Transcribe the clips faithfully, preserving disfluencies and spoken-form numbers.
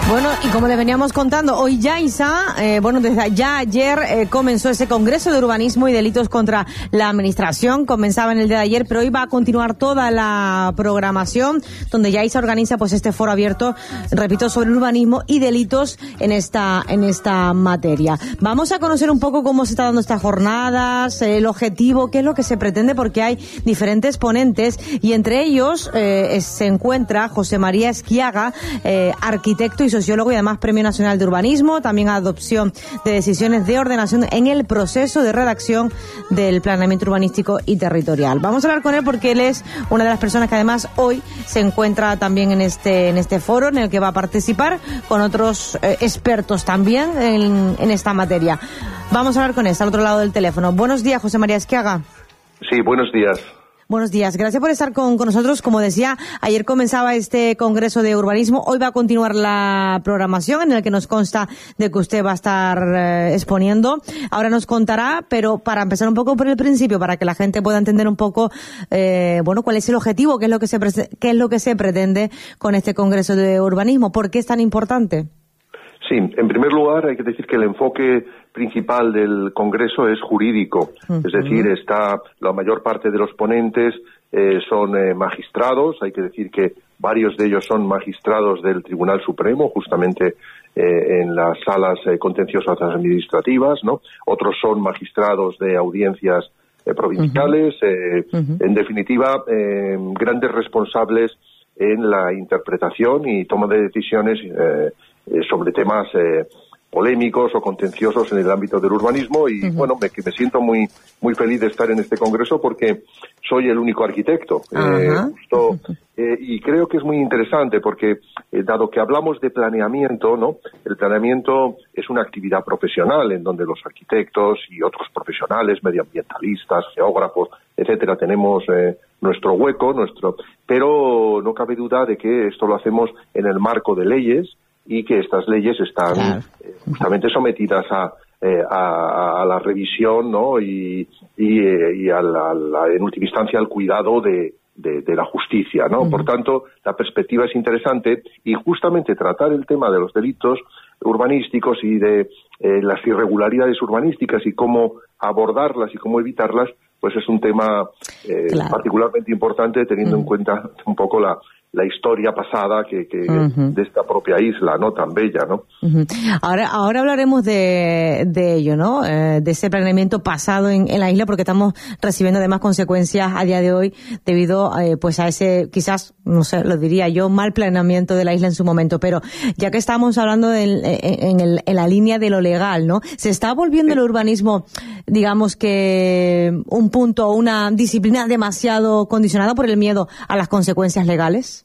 Bueno, y como les veníamos contando, hoy Yaiza, eh, bueno, desde ya ayer eh, comenzó ese Congreso de Urbanismo y Delitos contra la Administración. Comenzaba en el día de ayer, pero hoy va a continuar toda la programación, donde Yaiza organiza pues este foro abierto, repito, sobre urbanismo y delitos en esta en esta materia. Vamos a conocer un poco cómo se está dando estas jornadas, el objetivo, qué es lo que se pretende, porque hay diferentes ponentes y entre ellos eh, se encuentra José María Esquiaga, eh, arquitecto y sociólogo y además Premio Nacional de Urbanismo, también adopción de decisiones de ordenación en el proceso de redacción del planeamiento urbanístico y territorial. Vamos a hablar con él porque él es una de las personas que además hoy se encuentra también en este en este foro en el que va a participar con otros eh, expertos también en, en esta materia. Vamos a hablar con él, al otro lado del teléfono. Buenos días, José María Esquiaga. Sí, buenos días. Buenos días, gracias por estar con, con nosotros. Como decía, ayer comenzaba este Congreso de Urbanismo, hoy va a continuar la programación en la que nos consta de que usted va a estar eh, exponiendo. Ahora nos contará, pero para empezar un poco por el principio, para que la gente pueda entender un poco, eh, bueno, cuál es el objetivo, qué es lo que se pre- qué es lo que se pretende con este Congreso de Urbanismo, ¿por qué es tan importante? Sí, en primer lugar hay que decir que el enfoque principal del Congreso es jurídico, uh-huh. Es decir, está la mayor parte de los ponentes eh, son eh, magistrados, hay que decir que varios de ellos son magistrados del Tribunal Supremo, justamente eh, en las salas eh, contenciosas administrativas, ¿no? Otros son magistrados de audiencias eh, provinciales, uh-huh. Eh, uh-huh. En definitiva, eh, grandes responsables en la interpretación y toma de decisiones eh, sobre temas eh, polémicos o contenciosos en el ámbito del urbanismo y uh-huh. bueno, me, que me siento muy muy feliz de estar en este congreso porque soy el único arquitecto uh-huh. eh, justo, eh, y creo que es muy interesante porque eh, dado que hablamos de planeamiento, ¿no? El planeamiento es una actividad profesional en donde los arquitectos y otros profesionales, medioambientalistas, geógrafos, etcétera, tenemos eh, nuestro hueco, nuestro, pero no cabe duda de que esto lo hacemos en el marco de leyes y que estas leyes están claro. eh, justamente sometidas a, eh, a, a la revisión, ¿no? y, y, eh, y a la, a la, en última instancia al cuidado de, de, de la justicia, ¿no? Uh-huh. Por tanto, la perspectiva es interesante y justamente tratar el tema de los delitos urbanísticos y de eh, las irregularidades urbanísticas y cómo abordarlas y cómo evitarlas, pues es un tema eh, claro. particularmente importante teniendo uh-huh. en cuenta un poco la la historia pasada que, que uh-huh. de esta propia isla, ¿no? Tan bella, ¿no? Uh-huh. Ahora, ahora hablaremos de, de ello, ¿no? Eh, de ese planeamiento pasado en, en la isla, porque estamos recibiendo además consecuencias a día de hoy debido, eh, pues a ese, quizás, no sé, lo diría yo, mal planeamiento de la isla en su momento. Pero ya que estamos hablando de, en, en, el, en la línea de lo legal, ¿no? Se está volviendo sí. el urbanismo, digamos que un punto, una disciplina demasiado condicionada por el miedo a las consecuencias legales.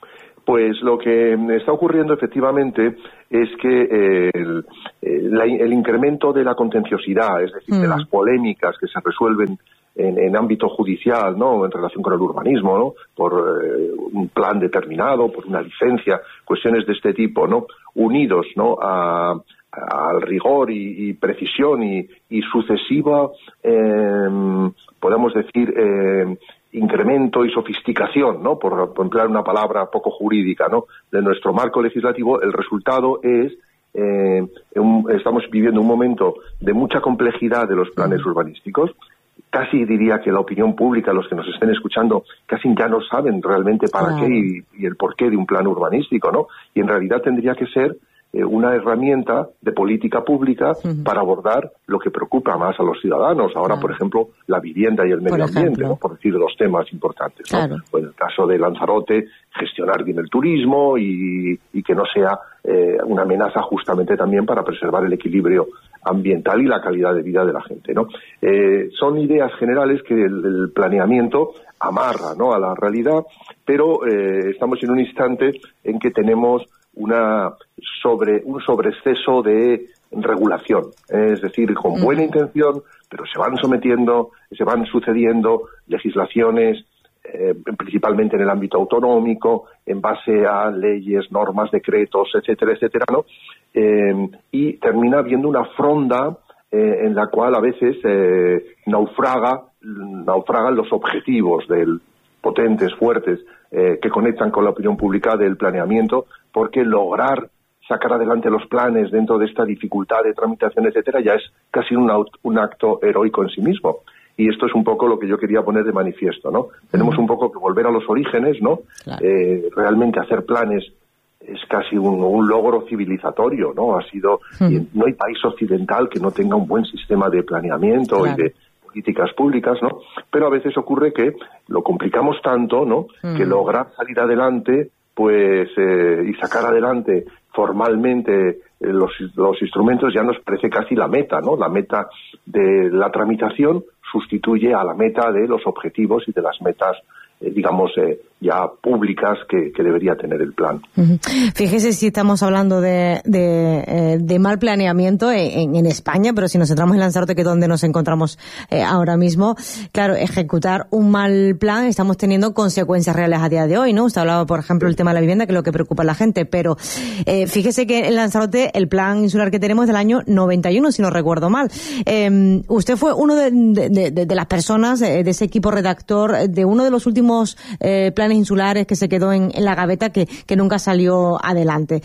Pues lo que está ocurriendo efectivamente es que eh, el, el, el incremento de la contenciosidad, es decir, mm. de las polémicas que se resuelven en, en ámbito judicial, ¿no? En relación con el urbanismo, ¿no? Por eh, un plan determinado, por una licencia, cuestiones de este tipo, ¿no? Unidos, ¿no? A, al rigor y, y precisión y, y sucesiva, eh, podemos decir, eh, incremento y sofisticación, ¿no? Por, por emplear una palabra poco jurídica, ¿no? De nuestro marco legislativo, el resultado es eh, un, estamos viviendo un momento de mucha complejidad de los planes uh-huh. urbanísticos. Casi diría que la opinión pública, los que nos estén escuchando, casi ya no saben realmente para uh-huh. qué y, y el porqué de un plan urbanístico, ¿no? Y en realidad tendría que ser una herramienta de política pública uh-huh. para abordar lo que preocupa más a los ciudadanos. Ahora, claro. por ejemplo, la vivienda y el medio por ambiente, ¿no? Por decir dos temas importantes, ¿no? Claro. Pues en el caso de Lanzarote, gestionar bien el turismo y, y que no sea eh, una amenaza justamente también para preservar el equilibrio ambiental y la calidad de vida de la gente, ¿no? Eh, son ideas generales que el, el planeamiento amarra, ¿no? A la realidad, pero eh, estamos en un instante en que tenemos una sobre un sobreexceso de regulación, ¿eh? Es decir, con buena intención, pero se van sometiendo, se van sucediendo legislaciones, eh, principalmente en el ámbito autonómico, en base a leyes, normas, decretos, etcétera, etcétera, ¿no? Eh, y termina habiendo una fronda eh, en la cual a veces eh, naufraga, naufragan los objetivos del potentes, fuertes, eh, que conectan con la opinión pública del planeamiento, porque lograr sacar adelante los planes dentro de esta dificultad de tramitación, etcétera, ya es casi un, un acto heroico en sí mismo. Y esto es un poco lo que yo quería poner de manifiesto, ¿no? Mm. Tenemos un poco que volver a los orígenes, ¿no? Claro. Eh, realmente hacer planes es casi un, un logro civilizatorio, ¿no? Ha sido, mm. no hay país occidental que no tenga un buen sistema de planeamiento claro. y de políticas públicas, ¿no? Pero a veces ocurre que lo complicamos tanto, ¿no? Mm. Que lograr salir adelante, pues, eh, y sacar adelante formalmente eh, los, los instrumentos ya nos parece casi la meta, ¿no? La meta de la tramitación sustituye a la meta de los objetivos y de las metas, eh, digamos, eh, ya públicas que, que debería tener el plan. Uh-huh. Fíjese si estamos hablando de, de, eh, de mal planeamiento en, en España, pero si nos centramos en Lanzarote, que es donde nos encontramos eh, ahora mismo, claro, ejecutar un mal plan estamos teniendo consecuencias reales a día de hoy, ¿no? Usted hablaba, por ejemplo, del tema de la vivienda, que es lo que preocupa a la gente, pero eh, fíjese que en Lanzarote el plan insular que tenemos es del año noventa y uno, si no recuerdo mal. Eh, usted fue uno de, de, de, de las personas de, de ese equipo redactor de uno de los últimos eh, planes insulares que se quedó en, en la gaveta, que, que nunca salió adelante.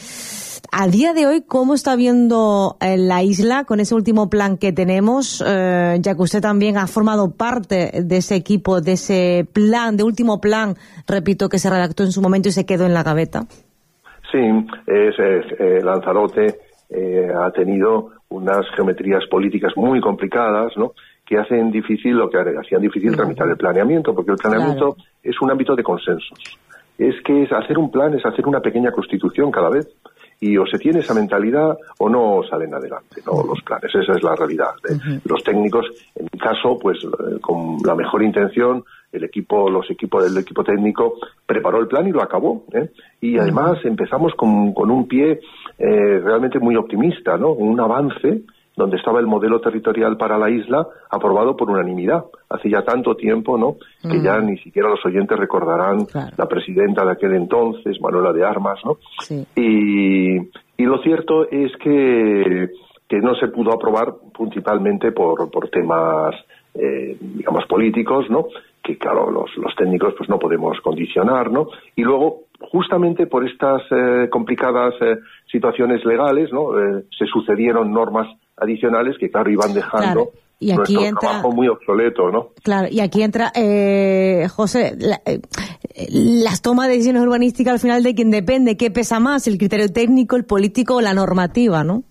A día de hoy, ¿cómo está viendo eh, la isla con ese último plan que tenemos? Eh, ya que usted también ha formado parte de ese equipo, de ese plan, de último plan, repito, que se redactó en su momento y se quedó en la gaveta. Sí, es, es, eh, Lanzarote eh, ha tenido unas geometrías políticas muy complicadas, ¿no?, que hacen difícil lo que hacían difícil tramitar el planeamiento, porque el planeamiento claro. es un ámbito de consensos. Es que es hacer un plan, es hacer una pequeña constitución cada vez, y o se tiene esa mentalidad o no salen adelante, ¿no?, los planes. Esa es la realidad. ¿eh? Uh-huh. Los técnicos, en mi caso, pues con la mejor intención, el equipo, los equipos del equipo técnico preparó el plan y lo acabó, ¿eh? Y además uh-huh. empezamos con, con un pie eh, realmente muy optimista, ¿no?, un avance donde estaba el modelo territorial para la isla aprobado por unanimidad. Hace ya tanto tiempo, ¿no?, que mm. ya ni siquiera los oyentes recordarán claro. la presidenta de aquel entonces, Manuela de Armas, ¿no? Sí. Y, y lo cierto es que, que no se pudo aprobar principalmente por, por temas, eh, digamos, políticos, ¿no?, que claro, los, los técnicos pues no podemos condicionar, ¿no? Y luego, justamente por estas eh, complicadas eh, situaciones legales, ¿no?, eh, se sucedieron normas adicionales que, claro, iban dejando claro. y aquí nuestro entra, trabajo muy obsoleto, ¿no? Claro, y aquí entra, eh, José, la, eh, las tomas de decisiones urbanísticas al final de quien depende, ¿qué pesa más? ¿El criterio técnico, el político o la normativa, no?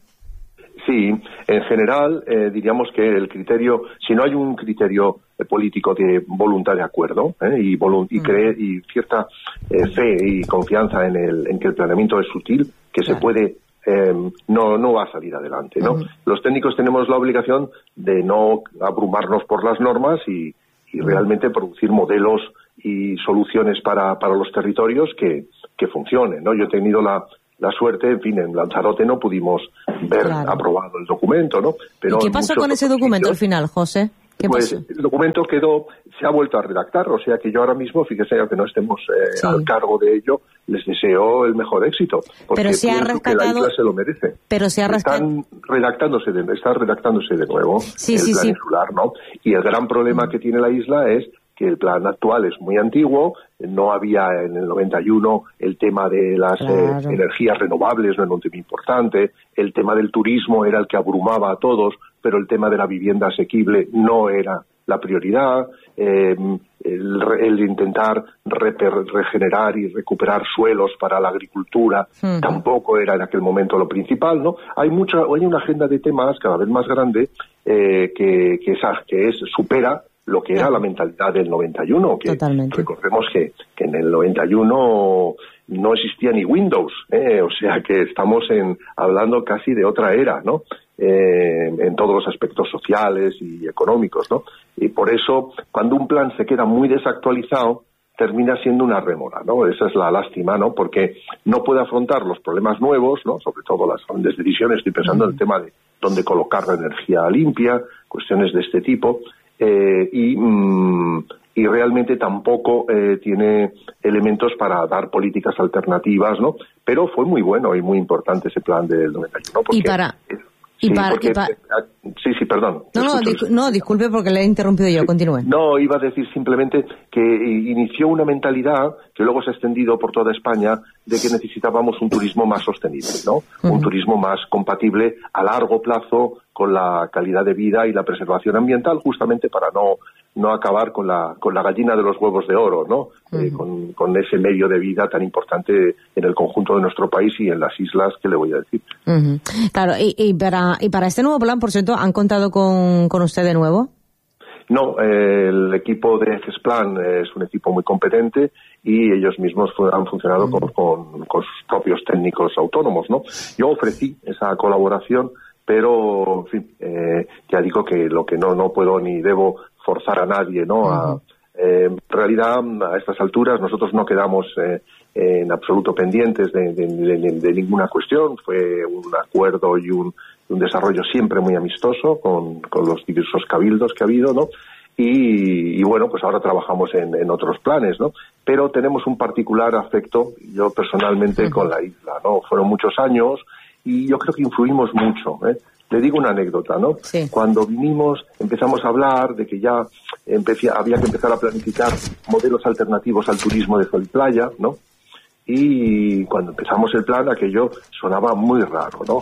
Sí, en general eh, diríamos que el criterio, si no hay un criterio eh, político de voluntad de acuerdo eh, y, volu- y, cree, y cierta eh, fe y confianza en, el, en que el planeamiento es sutil, que claro. se puede, eh, no, no va a salir adelante, ¿no? Uh-huh. Los técnicos tenemos la obligación de no abrumarnos por las normas y, y uh-huh. realmente producir modelos y soluciones para, para los territorios que, que funcionen, ¿no? Yo he tenido la La suerte, en fin, en Lanzarote no pudimos ver claro. aprobado el documento, ¿no? Pero ¿y qué pasó con ese documento al final, José? ¿Qué pues pasó? El documento quedó, se ha vuelto a redactar, o sea que yo ahora mismo, fíjese, aunque no estemos eh, sí. al cargo de ello, les deseo el mejor éxito, porque pero se ha rescatado, que la isla se lo merece. Pero se ha rescatado. Están redactándose de, está redactándose de nuevo sí, el sí, plan sí. insular, ¿no? Y el gran problema mm. que tiene la isla es que el plan actual es muy antiguo, no había en el noventa y uno el tema de las claro. eh, energías renovables, no era un tema importante, el tema del turismo era el que abrumaba a todos, pero el tema de la vivienda asequible no era la prioridad, eh, el, el intentar reper, regenerar y recuperar suelos para la agricultura uh-huh. tampoco era en aquel momento lo principal, ¿no? Hay mucha, hay una agenda de temas cada vez más grande eh, que, que, esa, que es, supera lo que era la mentalidad del noventa y uno, que Totalmente. recordemos que, que en el noventa y uno no existía ni Windows, ¿eh? O sea que estamos en, hablando casi de otra era, ¿no? Eh, en todos los aspectos sociales y económicos, ¿no? Y por eso, cuando un plan se queda muy desactualizado, termina siendo una rémora, ¿no? Esa es la lástima, ¿no? Porque no puede afrontar los problemas nuevos, ¿no? Sobre todo las grandes decisiones, estoy pensando en el tema de dónde colocar la energía limpia, cuestiones de este tipo. Eh, y, mm, y realmente tampoco eh, tiene elementos para dar políticas alternativas, ¿no? Pero fue muy bueno y muy importante ese plan del noventa y uno. Porque y para Y sí, para, porque, y para... sí, sí, perdón. No, no, dis- no, disculpe porque le he interrumpido yo, sí. continúe. No, iba a decir simplemente que inició una mentalidad que luego se ha extendido por toda España de que necesitábamos un turismo más sostenible, ¿no? Uh-huh. Un turismo más compatible a largo plazo con la calidad de vida y la preservación ambiental, justamente para no no acabar con la con la gallina de los huevos de oro, ¿no? Uh-huh. Eh, con, con ese medio de vida tan importante en el conjunto de nuestro país y en las islas, que le voy a decir. Uh-huh. Claro, y, y para y para este nuevo plan, por cierto, ¿han contado con, con usted de nuevo? No, eh, el equipo de Gesplan es un equipo muy competente y ellos mismos fue, han funcionado uh-huh. con, con, con sus propios técnicos autónomos, ¿no? Yo ofrecí esa colaboración, pero, en fin, eh, ya digo que lo que no no puedo ni debo forzar a nadie, ¿no? Uh-huh. A, eh, en realidad, a estas alturas, nosotros no quedamos eh, en absoluto pendientes de, de, de, de ninguna cuestión. Fue un acuerdo y un, un desarrollo siempre muy amistoso con, con los diversos cabildos que ha habido, ¿no? Y, y bueno, pues ahora trabajamos en, en otros planes, ¿no? Pero tenemos un particular afecto, yo personalmente, uh-huh. con la isla, ¿no? Fueron muchos años y yo creo que influimos mucho, ¿eh? Le digo una anécdota, ¿no? Sí. Cuando vinimos empezamos a hablar de que ya empecé, había que empezar a planificar modelos alternativos al turismo de sol y playa, ¿no? Y cuando empezamos el plan aquello sonaba muy raro, ¿no?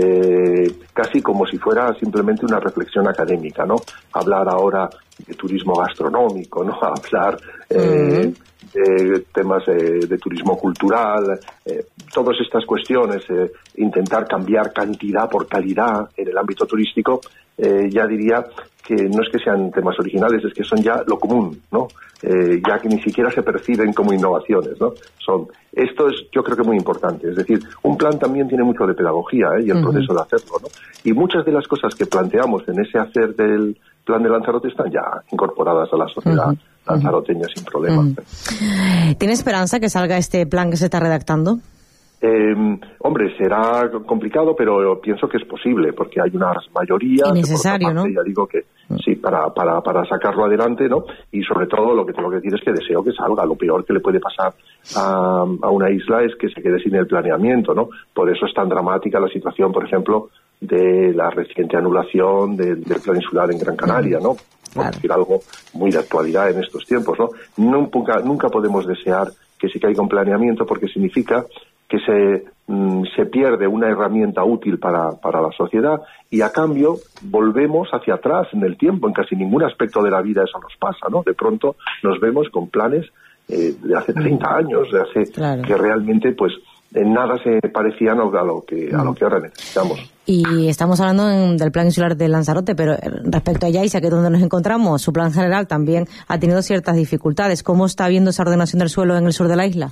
Eh, casi como si fuera simplemente una reflexión académica, ¿no? Hablar ahora de turismo gastronómico, ¿no? Hablar eh, uh-huh. de temas eh, de turismo cultural, eh, todas estas cuestiones, eh, intentar cambiar cantidad por calidad en el ámbito turístico, eh, ya diría que no es que sean temas originales, es que son ya lo común, ¿no? Eh, ya que ni siquiera se perciben como innovaciones, ¿no? Son, esto es, yo creo que muy importante, es decir, un plan también tiene mucho de pedagogía, ¿eh? Y el uh-huh. proceso de hacerlo, ¿no? Y muchas de las cosas que planteamos en ese hacer del plan de Lanzarote están ya incorporadas a la sociedad uh-huh. lanzaroteña uh-huh. sin problema. Uh-huh. ¿Tiene esperanza que salga este plan que se está redactando? Eh, hombre, será complicado, pero pienso que es posible, porque hay una mayoría. Y necesario, parte, ¿no? Ya digo que sí, para, para, para sacarlo adelante, ¿no? Y sobre todo lo que tengo que decir es que deseo que salga. Lo peor que le puede pasar a, a una isla es que se quede sin el planeamiento, ¿no? Por eso es tan dramática la situación, por ejemplo, de la reciente anulación del, del plan insular en Gran Canaria, ¿no? Por claro. decir algo muy de actualidad en estos tiempos, ¿no? Nunca, nunca podemos desear que se caiga un planeamiento, porque significa que se, mm, se pierde una herramienta útil para, para la sociedad y a cambio volvemos hacia atrás en el tiempo. En casi ningún aspecto de la vida eso nos pasa, ¿no? De pronto nos vemos con planes eh, de hace treinta años, de hace claro. que realmente pues en nada se parecían a lo que, a lo que ahora necesitamos. Y estamos hablando en, del plan insular de Lanzarote, pero respecto a Yaiza, que es donde nos encontramos, su plan general también ha tenido ciertas dificultades. ¿Cómo está viendo esa ordenación del suelo en el sur de la isla?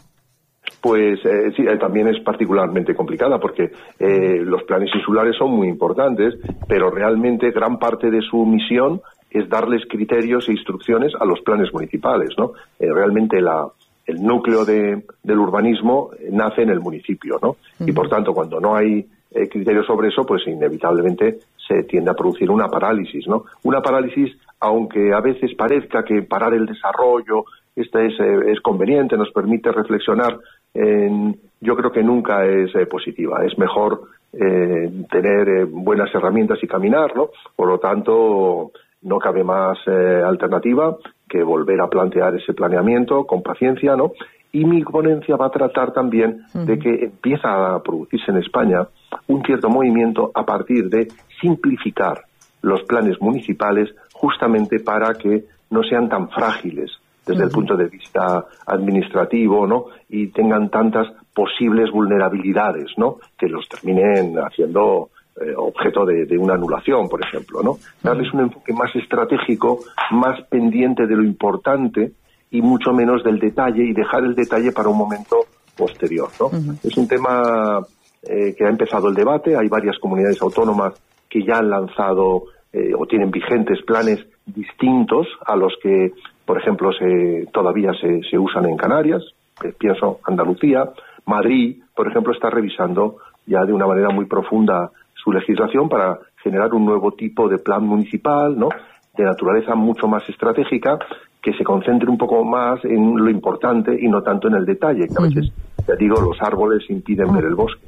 Pues eh, sí, eh, también es particularmente complicada porque eh, los planes insulares son muy importantes, pero realmente gran parte de su misión es darles criterios e instrucciones a los planes municipales, ¿no? Eh, realmente la, el núcleo de, del urbanismo nace en el municipio, ¿no? Uh-huh. Y por tanto, cuando no hay eh, criterios sobre eso, pues inevitablemente se tiende a producir una parálisis, ¿no? Una parálisis, aunque a veces parezca que parar el desarrollo este es, eh, es conveniente, nos permite reflexionar, en, yo creo que nunca es eh, positiva. Es mejor eh, tener eh, buenas herramientas y caminar, ¿no? Por lo tanto, no cabe más eh, alternativa que volver a plantear ese planeamiento con paciencia, ¿no? Y mi ponencia va a tratar también uh-huh. de que empieza a producirse en España un cierto movimiento a partir de simplificar los planes municipales justamente para que no sean tan frágiles desde uh-huh. el punto de vista administrativo, ¿no? Y tengan tantas posibles vulnerabilidades, ¿no? Que los terminen haciendo eh, objeto de, de una anulación, por ejemplo, ¿no? Darles un enfoque más estratégico, más pendiente de lo importante y mucho menos del detalle, y dejar el detalle para un momento posterior, ¿no? Uh-huh. Es un tema eh, que ha empezado el debate. Hay varias comunidades autónomas que ya han lanzado eh, o tienen vigentes planes distintos a los que, por ejemplo, se, todavía se, se usan en Canarias. Eh, pienso Andalucía. Madrid, por ejemplo, está revisando ya de una manera muy profunda su legislación para generar un nuevo tipo de plan municipal, ¿no? De naturaleza mucho más estratégica, que se concentre un poco más en lo importante y no tanto en el detalle, que a veces ya digo, los árboles impiden ver el bosque.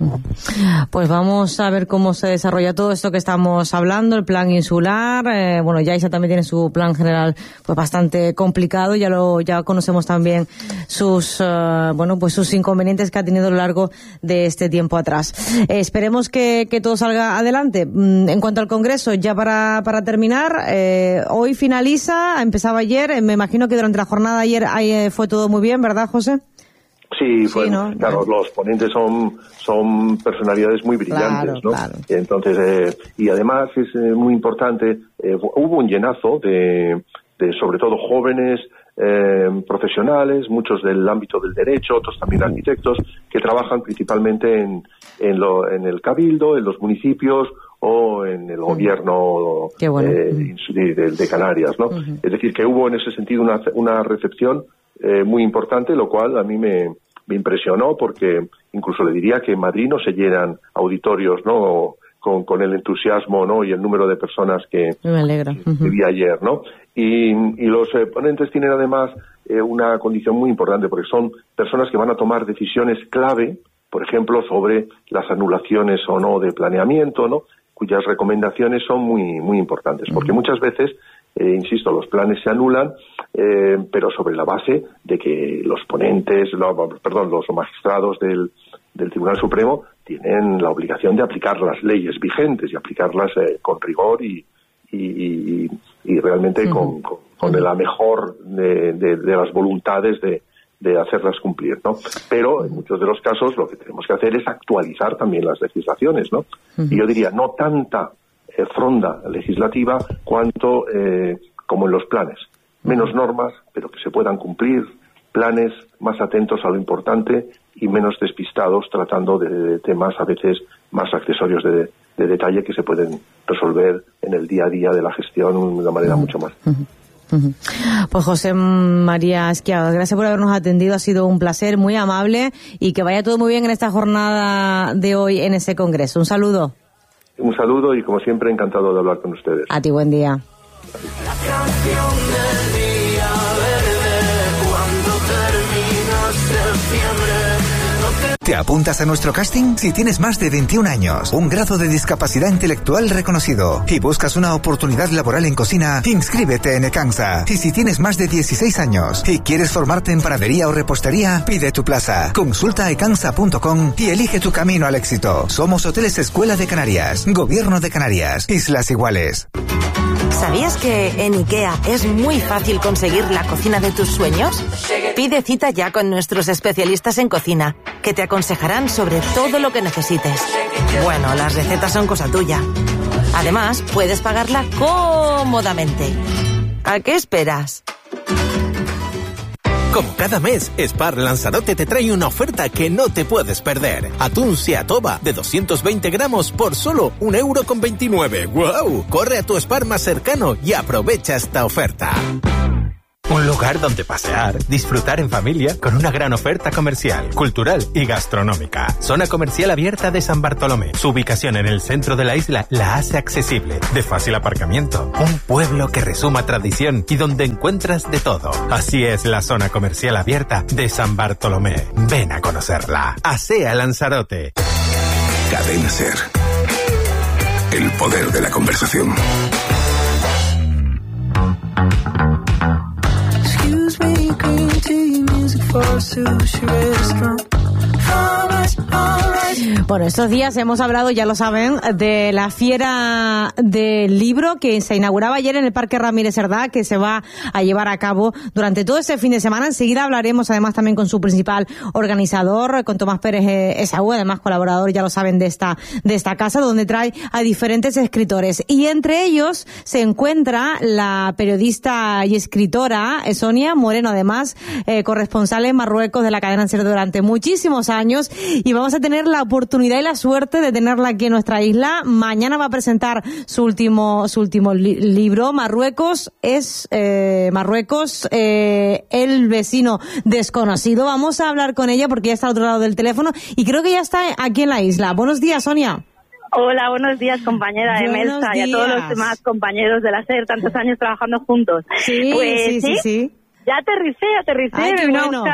Pues vamos a ver cómo se desarrolla todo esto que estamos hablando, el plan insular. Eh, bueno, Yaiza también tiene su plan general pues bastante complicado, ya lo ya conocemos también sus uh, bueno pues sus inconvenientes que ha tenido a lo largo de este tiempo atrás. Eh, esperemos que, que todo salga adelante. Mm, en cuanto al Congreso, ya para, para terminar, eh, hoy finaliza, empezaba ayer, eh, me imagino que durante la jornada de ayer ahí, eh, fue todo muy bien, ¿verdad, José? Sí, pues, sí, ¿no? Claro, los ponentes son son personalidades muy brillantes, claro, ¿no? Claro. Entonces, eh, y además es eh, muy importante, eh, hubo un llenazo de, de sobre todo jóvenes eh, profesionales, muchos del ámbito del derecho, otros también arquitectos, que trabajan principalmente en, en, lo, en el cabildo, en los municipios o en el gobierno Qué bueno. eh, de, de, de Canarias, ¿no? Uh-huh. Es decir, que hubo en ese sentido una, una recepción eh, muy importante, lo cual a mí me, me impresionó, porque incluso le diría que en Madrid no se llenan auditorios, ¿no?, con, con el entusiasmo, ¿no?, y el número de personas que, me alegra. Uh-huh. que vi ayer, ¿no? Y, y los eh, ponentes tienen además eh, una condición muy importante, porque son personas que van a tomar decisiones clave, por ejemplo, sobre las anulaciones o no de planeamiento, ¿no?, cuyas recomendaciones son muy muy importantes, porque uh-huh. muchas veces, eh, insisto, los planes se anulan, eh, pero sobre la base de que los ponentes, lo, perdón, los magistrados del, del Tribunal Supremo tienen la obligación de aplicar las leyes vigentes y aplicarlas eh, con rigor y, y, y, y realmente uh-huh. con, con, con uh-huh. la mejor de, de, de las voluntades de de hacerlas cumplir, ¿no? Pero en muchos de los casos lo que tenemos que hacer es actualizar también las legislaciones, ¿no? Uh-huh. Y yo diría, no tanta eh, fronda legislativa cuanto eh, como en los planes. Menos normas, pero que se puedan cumplir, planes más atentos a lo importante y menos despistados tratando de, de temas a veces más accesorios de, de detalle que se pueden resolver en el día a día de la gestión de una manera uh-huh. mucho más. Uh-huh. Pues José María Esquiaga, gracias por habernos atendido, ha sido un placer, muy amable, y que vaya todo muy bien en esta jornada de hoy en ese congreso. Un saludo. Un saludo y, como siempre, encantado de hablar con ustedes. A ti, buen día. La canción del día verde, cuando termina septiembre. ¿Te apuntas a nuestro casting? Si tienes más de veintiún años, un grado de discapacidad intelectual reconocido y buscas una oportunidad laboral en cocina, inscríbete en Ecansa. Y si tienes más de dieciséis años y quieres formarte en panadería o repostería, pide tu plaza. Consulta ecansa punto com y elige tu camino al éxito. Somos Hoteles Escuela de Canarias, Gobierno de Canarias, Islas Iguales. ¿Sabías que en IKEA es muy fácil conseguir la cocina de tus sueños? Pide cita ya con nuestros especialistas en cocina, que te aconsejarán sobre todo lo que necesites. Bueno, las recetas son cosa tuya. Además, puedes pagarla cómodamente. ¿A qué esperas? Como cada mes, Spar Lanzarote te trae una oferta que no te puedes perder. Atún Seatoba de doscientos veinte gramos por solo un euro con veintinueve. ¡Guau! Corre a tu Spar más cercano y aprovecha esta oferta. Un lugar donde pasear, disfrutar en familia con una gran oferta comercial, cultural y gastronómica. Zona comercial abierta de San Bartolomé. Su ubicación en el centro de la isla la hace accesible, de fácil aparcamiento. Un pueblo que resuma tradición y donde encuentras de todo. Así es la zona comercial abierta de San Bartolomé. Ven a conocerla. Asea Lanzarote. Cadena Ser. El poder de la conversación. Bueno, estos días hemos hablado, ya lo saben, de la Fiera del Libro que se inauguraba ayer en el Parque Ramírez Cerdá, que se va a llevar a cabo durante todo este fin de semana. Enseguida hablaremos además también con su principal organizador, con Tomás Pérez Esaú, además colaborador, ya lo saben, de esta de esta casa, donde trae a diferentes escritores. Y entre ellos se encuentra la periodista y escritora Sonia Moreno, además eh, corresponsal en Marruecos de la cadena SER durante muchísimos años, y vamos a tener la oportunidad y la suerte de tenerla aquí en nuestra isla. Mañana va a presentar su último su último li- libro. Marruecos es eh, Marruecos eh, el vecino desconocido. Vamos a hablar con ella porque ya está al otro lado del teléfono y creo que ya está aquí en la isla. Buenos días, Sonia. Hola, buenos días, compañera de Melsa, y a todos los demás compañeros de la SER, tantos años trabajando juntos. Sí, pues, sí, sí, sí, sí. Ya aterricé, aterricé, Ay, me qué vine bueno. a buscar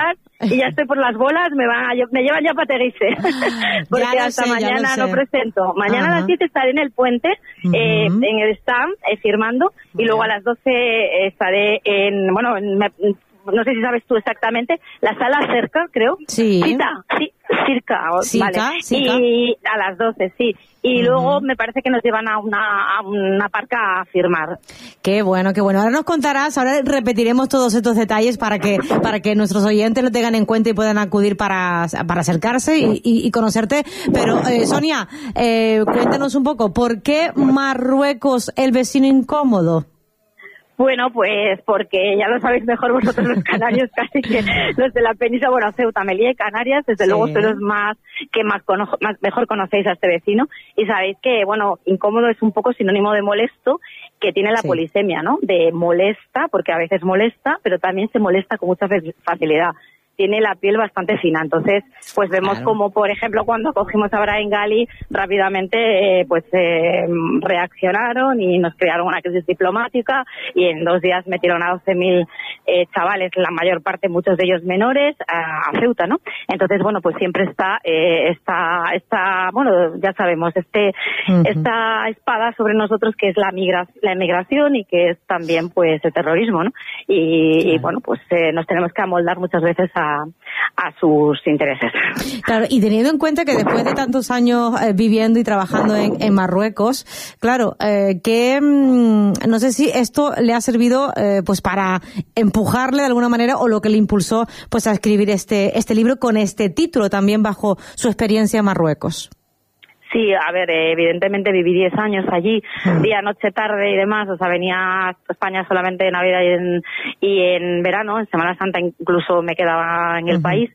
y ya estoy por las bolas, me van a, me llevan ya para Teguise, porque hasta sé, mañana no presento. Mañana Ajá. a las siete estaré en el puente, uh-huh. eh, en el stand, eh, firmando, uh-huh. y luego a las doce eh, estaré en, bueno, en, me, no sé si sabes tú exactamente, la sala cerca, creo. Sí. Cita, sí, circa, Circa, vale. circa. Y a las doce, sí. Y uh-huh. luego me parece que nos llevan a una, a una parca a firmar. Qué bueno, qué bueno. Ahora nos contarás, ahora repetiremos todos estos detalles para que para que nuestros oyentes lo tengan en cuenta y puedan acudir para, para acercarse y, y, y conocerte. Pero, eh, Sonia, eh, cuéntanos un poco, ¿por qué Marruecos, el vecino incómodo? Bueno, pues porque ya lo sabéis mejor vosotros los canarios, casi que los de la península, bueno, Ceuta, Melilla y Canarias, desde sí. luego son los más que más, cono- más mejor conocéis a este vecino, y sabéis que, bueno, incómodo es un poco sinónimo de molesto, que tiene la sí. polisemia, ¿no? De molesta, porque a veces molesta, pero también se molesta con mucha facilidad. Tiene la piel bastante fina, entonces pues vemos claro. como, por ejemplo, cuando cogimos a Brahim Ghali, rápidamente eh, pues eh, reaccionaron y nos crearon una crisis diplomática, y en dos días metieron a doce mil eh, chavales, la mayor parte, muchos de ellos menores, a, a Ceuta, ¿no? Entonces, bueno, pues siempre está eh, esta, esta, bueno, ya sabemos, este uh-huh. esta espada sobre nosotros, que es la migra- la emigración, y que es también pues el terrorismo, ¿no? Y, claro. y bueno, pues eh, nos tenemos que amoldar muchas veces a A, a sus intereses. Claro, y teniendo en cuenta que después de tantos años eh, viviendo y trabajando en, en Marruecos, claro, eh, que mmm, no sé si esto le ha servido eh, pues para empujarle de alguna manera, o lo que le impulsó pues a escribir este este libro con este título, también bajo su experiencia en Marruecos. Sí, a ver, evidentemente viví diez años allí, día, noche, tarde y demás, o sea, venía a España solamente en Navidad y en, y en verano, en Semana Santa incluso me quedaba en el uh-huh. país,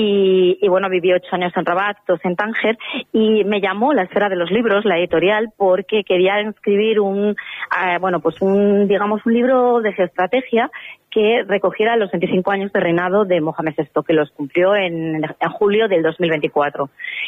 y, y bueno, viví ocho años en Rabat, dos en Tánger, y me llamó la esfera de los libros, la editorial, porque quería escribir un, eh, bueno, pues un, digamos, un libro de geoestrategia que recogiera los veinticinco años de reinado de Mohamed sexto, que los cumplió en, en julio del dos mil veinticuatro.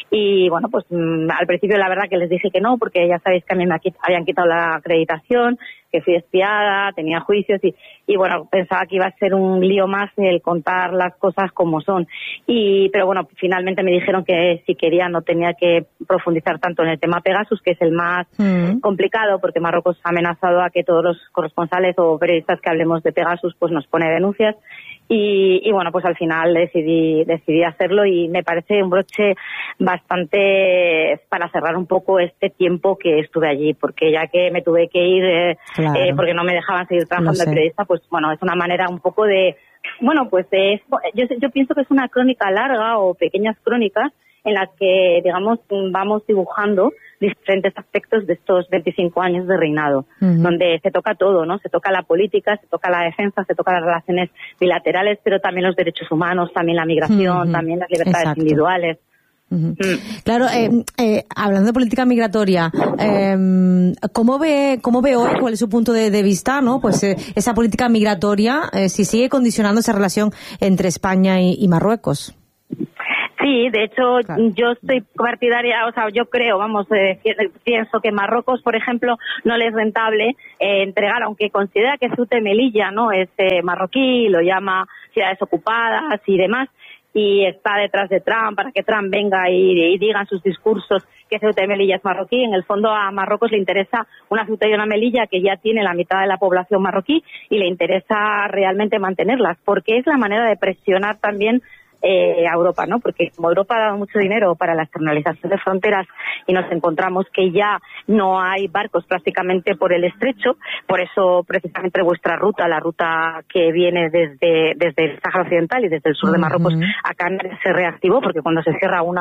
Y bueno, pues mmm, al principio la verdad que les dije que no, porque ya sabéis que a mí me habían quitado la acreditación, que fui espiada, tenía juicios, y, y bueno, pensaba que iba a ser un lío más el contar las cosas como son. Y pero bueno, finalmente me dijeron que si quería no tenía que profundizar tanto en el tema Pegasus, que es el más mm. complicado, porque Marruecos ha amenazado a que todos los corresponsales o periodistas que hablemos de Pegasus pues nos pone denuncias. Y, y bueno, pues al final decidí decidí hacerlo, y me parece un broche bastante para cerrar un poco este tiempo que estuve allí, porque ya que me tuve que ir eh, claro. eh, porque no me dejaban seguir trabajando de periodista, pues bueno, es una manera un poco de, bueno, pues de, yo, yo pienso que es una crónica larga o pequeñas crónicas en las que, digamos, vamos dibujando diferentes aspectos de estos veinticinco años de reinado, uh-huh. donde se toca todo, ¿no? Se toca la política, se toca la defensa, se toca las relaciones bilaterales, pero también los derechos humanos, también la migración, uh-huh. también las libertades Exacto. individuales. Uh-huh. Mm. Claro, eh, eh, hablando de política migratoria, eh, ¿cómo ve cómo ve hoy, cuál es su punto de, de vista, no? Pues eh, esa política migratoria, eh, si sigue condicionando esa relación entre España y, y Marruecos. Sí, de hecho, claro. yo estoy partidaria, o sea, yo creo, vamos, eh, pienso que Marruecos, por ejemplo, no le es rentable eh, entregar, aunque considera que Ceuta y Melilla, ¿no?, es eh, marroquí, lo llama ciudades ocupadas y demás, y está detrás de Trump para que Trump venga y, y diga en sus discursos que Ceuta y Melilla es marroquí. En el fondo a Marruecos le interesa una Ceuta y una Melilla que ya tiene la mitad de la población marroquí, y le interesa realmente mantenerlas, porque es la manera de presionar también Eh, a Europa, ¿no? Porque como Europa ha dado mucho dinero para la externalización de fronteras y nos encontramos que ya no hay barcos prácticamente por el estrecho, por eso precisamente vuestra ruta, la ruta que viene desde desde el Sáhara Occidental y desde el sur de Marruecos uh-huh. a Canarias, se reactivó, porque cuando se cierra una